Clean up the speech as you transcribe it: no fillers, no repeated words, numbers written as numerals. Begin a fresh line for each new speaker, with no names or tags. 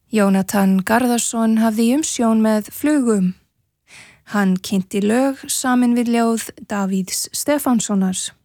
Jónatan Garðarsson hafði umsjón með Flugum. Hann kynnti lög saman við ljóð Davíðs Stefánssonar.